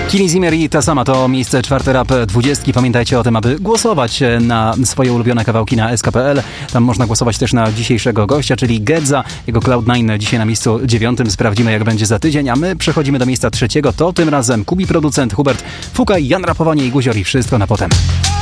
Kimi Zimmer i ta sama to miejsce 4 rap 20. Pamiętajcie o tym, aby głosować na swoje ulubione kawałki na sk.pl. Tam można głosować też na dzisiejszego gościa, czyli Gedza. Jego Cloud9 dzisiaj na miejscu 9. Sprawdzimy, jak będzie za tydzień, a my przechodzimy do miejsca 3. To tym razem Kubi producent, Hubert Fukaj, Jan Rapowanie i Guzior i wszystko na potem.